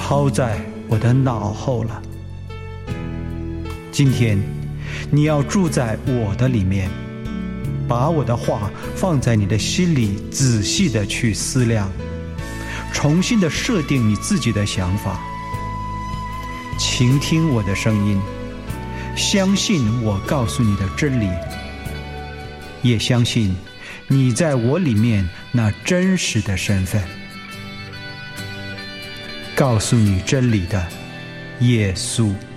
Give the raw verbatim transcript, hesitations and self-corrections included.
抛在我的脑后了。今天你要住在我的里面，把我的话放在你的心里，仔细的去思量，重新的设定你自己的想法，倾听我的声音，相信我告诉你的真理，也相信你在我里面那真实的身份。告诉你真理的耶稣。